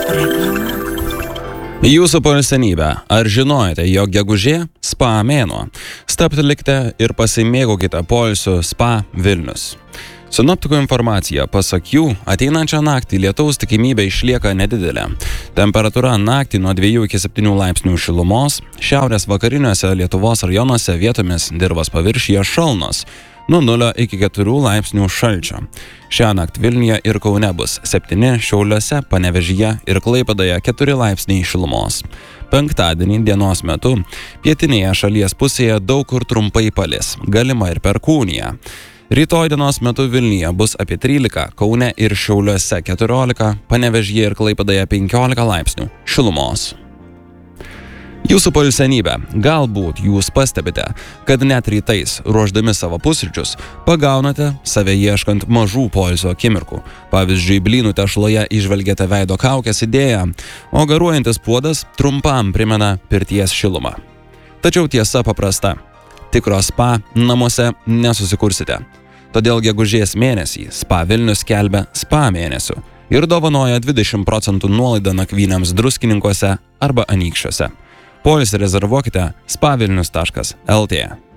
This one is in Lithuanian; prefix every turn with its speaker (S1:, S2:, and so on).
S1: Jūsų poilsienybė, ar žinojate, jog gegužė spa mėnuo? Stabtelkite ir pasimėgaukite poilsiu Spa Vilnius. Sinoptikų informacija, pasak jų, ateinančią naktį lietaus tikimybė išlieka nedidelė. Temperatūra naktį nuo 2 iki 7 laipsnių šilumos, šiaurės vakariniuose Lietuvos rajonuose vietomis dirvos paviršiuje šalnos, nuo 0 iki 4 laipsnių šalčio. Šiąnakt Vilniuje ir Kaune bus 7, Šiauliuose, Panevėžyje ir Klaipėdoje 4 laipsniai šilumos. Penktadienį dienos metu pietinėje šalies pusėje daug kur trumpai palis, galima ir perkūnija. Rytoj dienos metu Vilniuje bus apie 13, Kaune ir Šiauliuose 14, Panevėžyje ir Klaipėdoje 15 laipsnių šilumos. Jūsų poilsienybė, galbūt jūs pastebite, kad net rytais, ruošdami savo pusryčius, pagaunate save ieškant mažų poilsio akimirkų. Pavyzdžiui, blynų tešloje įžvelgiate veido kaukės idėją, o garuojantis puodas trumpam primena pirties šilumą. Tačiau tiesa paprasta. Tikro spa namuose nesusikursite. Todėl gegužės mėnesį Spa Vilnius skelbia spa mėnesiu ir dovanoja 20% nuolaidą nakvynėms Druskininkuose arba Anykščiuose. Poilsį rezervuokite spavilnius.lt.